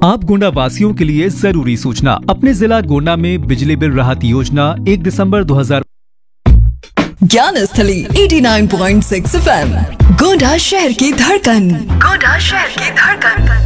आप गोंडा वासियों के लिए जरूरी सूचना। अपने जिला गोंडा में बिजली बिल राहत योजना 1 दिसंबर 2000 ज्ञान स्थली 89.6 FM, गोंडा शहर की धड़कन, गोंडा शहर की धड़कन।